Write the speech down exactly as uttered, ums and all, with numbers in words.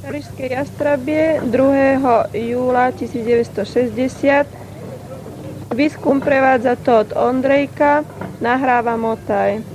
Kališské Jastrabie druhého júla tisícdeväťstošesťdesiat. Výskum prevádza Todd Ondrejka, nahráva Motaj.